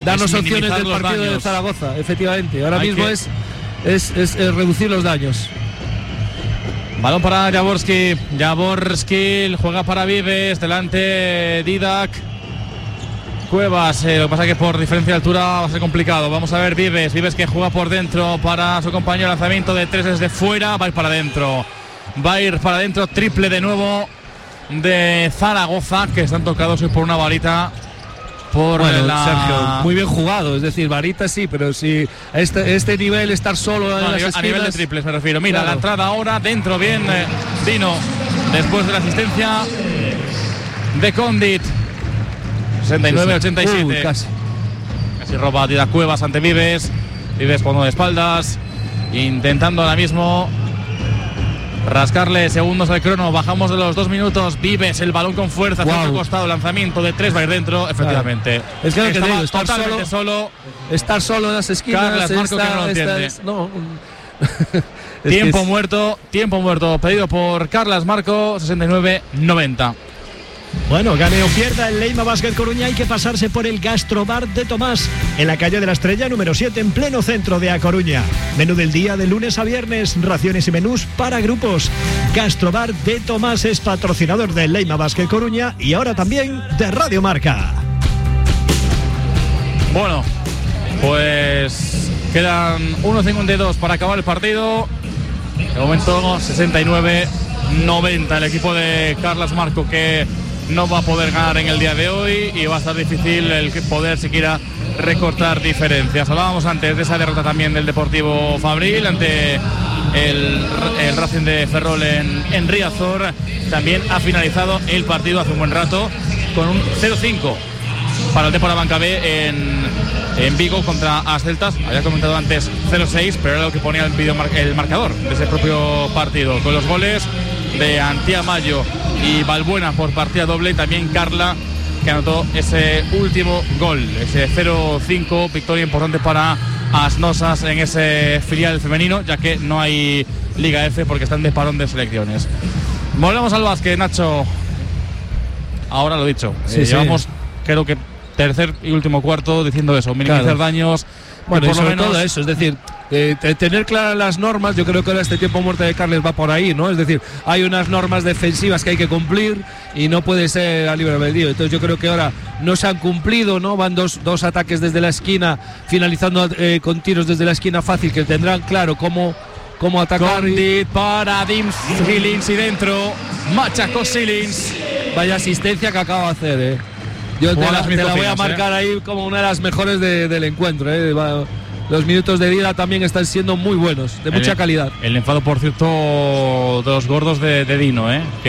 darnos opciones del partido de Zaragoza, efectivamente. Ahora mismo es reducir los daños. Balón para Jaworski. Jaworski juega para Vives. Delante Didac. Cuevas. Lo que pasa es que por diferencia de altura va a ser complicado. Vamos a ver Vives. Vives que juega por dentro para su compañero. Lanzamiento de 3 desde fuera. Va a ir para adentro. Triple de nuevo de Zaragoza, que están tocados hoy por una varita. Sergio, muy bien jugado, es decir, varita sí, pero si este nivel estar solo en las esquinas, a nivel de triples me refiero. Mira, la entrada ahora, dentro bien Dino, después de la asistencia de Condit. 69-87. Casi roba Tira Cuevas ante Vives. Vives jugando de espaldas, intentando ahora mismo rascarle segundos al crono. Bajamos de los 2 minutos. Vives el balón con fuerza hacia otro costado. Lanzamiento de 3, va a ir dentro. Efectivamente. Es que lo que te digo, estar solo en las esquinas. Carlas Marco que no lo entiende. Tiempo muerto pedido por Carlas Marco. 69-90. Bueno, gane o pierda el Leima Basket Coruña, hay que pasarse por el Gastrobar de Tomás, en la calle de la Estrella número 7, en pleno centro de A Coruña. Menú del día de lunes a viernes, raciones y menús para grupos. Gastrobar de Tomás es patrocinador del Leima Basket Coruña y ahora también de Radio Marca. Bueno, pues quedan 1:52 para acabar el partido. De momento 69-90 el equipo de Carlas Marco, que no va a poder ganar en el día de hoy y va a estar difícil el poder siquiera recortar diferencias. Hablábamos antes de esa derrota también del Deportivo Fabril ante el Racing de Ferrol en Riazor. También ha finalizado el partido hace un buen rato con un 0-5 para el Depor Abanca B en Vigo contra Asceltas. Había comentado antes 0-6, pero era lo que ponía el marcador de ese propio partido, con los goles de Antía Mayo y Balbuena por partida doble, y también Carla, que anotó ese último gol, ese 0-5, victoria importante para Asnosas en ese filial femenino, ya que no hay Liga F porque están de parón de selecciones. Volvemos al básquet, Nacho. Ahora lo dicho, llevamos creo que tercer y último cuarto diciendo eso, minimizar daños. Bueno, y sobre todo eso, es decir, tener claras las normas. Yo creo que ahora este tiempo muerto de Carles va por ahí, ¿no? Es decir, hay unas normas defensivas que hay que cumplir y no puede ser a libre albedrío. Entonces yo creo que ahora no se han cumplido, ¿no? Van dos ataques desde la esquina, finalizando con tiros desde la esquina fácil, que tendrán claro cómo atacar. Condit para Dims Silins y dentro machacó Silins. Vaya asistencia que acaba de hacer, Yo te la voy a marcar ahí como una de las mejores del encuentro. Los minutos de Dida también están siendo muy buenos, de mucha calidad. El enfado, por cierto, de los gordos de Dino,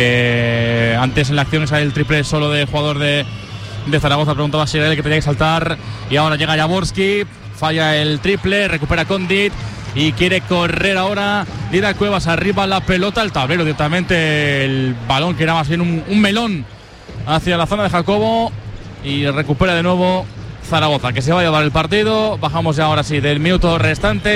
que antes en la acción sale el triple solo de jugador de Zaragoza. Preguntaba si era él que tenía que saltar, y ahora llega Jaworski, falla el triple, recupera Condit y quiere correr ahora Dida Cuevas. Arriba la pelota, el tablero directamente, el balón que era más bien un melón hacia la zona de Jacobo, y recupera de nuevo Zaragoza, que se va a llevar el partido. Bajamos ya ahora sí del minuto restante,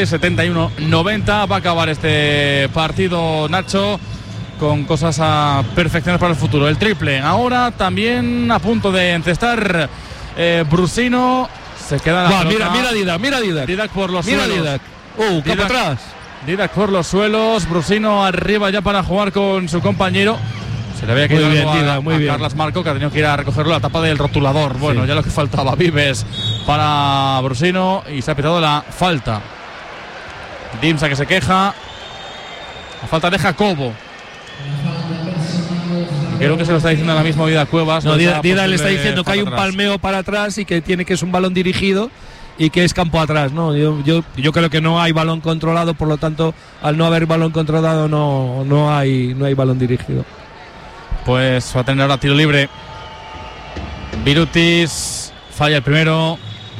71-90. Va a acabar este partido, Nacho, con cosas a perfeccionar para el futuro. El triple ahora también a punto de encestar Brusino. Se queda la pelota. Mira Didac. Didac por los suelos. Didac. Campo atrás. Didac por los suelos. Brusino arriba ya para jugar con su compañero. Se le había quedado a Carlas Marco, que ha tenido que ir a recogerlo, la tapa del rotulador. Bueno, ya lo que faltaba. Vives para Brusino y se ha pitado la falta. Dimsa, que se queja. La falta de Jacobo. Creo que se lo está diciendo ahora mismo Dida Cuevas. No, Dida le está diciendo que hay un palmeo para atrás y que es un balón dirigido y que es campo atrás, ¿no? Yo creo que no hay balón controlado, por lo tanto, al no haber balón controlado no hay balón dirigido. Pues va a tener ahora tiro libre. Virutis falla el primero.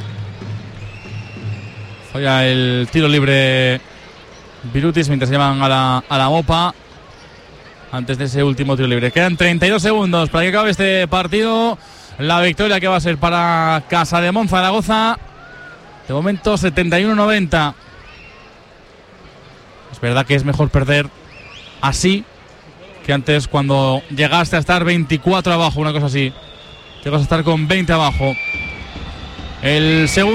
Falla el tiro libre Virutis mientras se llevan a la mopa antes de ese último tiro libre. Quedan 32 segundos para que acabe este partido. La victoria que va a ser para Casademont Zaragoza. De momento 71-90. Es verdad que es mejor perder así que antes, cuando llegaste a estar 24 abajo, una cosa así. Te vas a estar con 20 abajo. El segundo